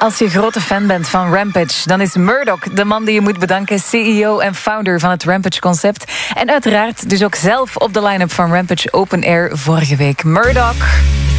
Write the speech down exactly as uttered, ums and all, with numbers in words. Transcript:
Als je grote fan bent van Rampage, dan is Murdoch de man die je moet bedanken. C E O en founder van het Rampage-concept. En uiteraard dus ook zelf op de line-up van Rampage Open Air vorige week. Murdoch.